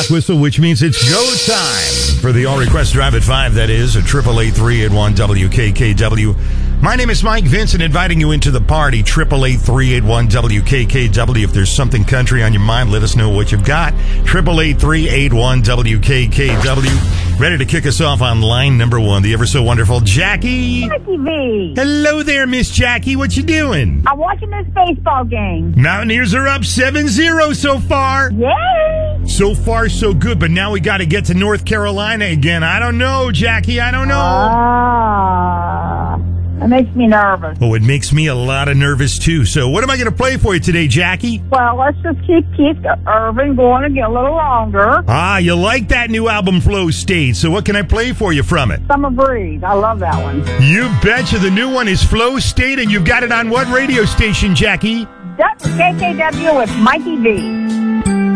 death whistle, which means it's go time for the All Request Drive at 5. That is a 888-381-WKKW. My name is Mike Vincent, inviting you into the party. 888-381-WKKW. If there's something country on your mind, let us know what you've got. 888-381-WKKW. Ready to kick us off on line number one, the ever so wonderful Jackie. Jackie V. Hello there, Miss Jackie. What you doing? I'm watching this baseball game. Mountaineers are up 7-0 so far. Yay! So far, so good, but now we got to get to North Carolina again. I don't know, Jackie. I don't know. That makes me nervous. Oh, it makes me a lot of nervous, too. So what am I going to play for you today, Jackie? Well, let's just keep Irving going again a little longer. Ah, you like that new album, Flow State. So what can I play for you from it? Summer Breeze. I love that one. You betcha. The new one is Flow State, and you've got it on what radio station, Jackie? KKW with Mikey V.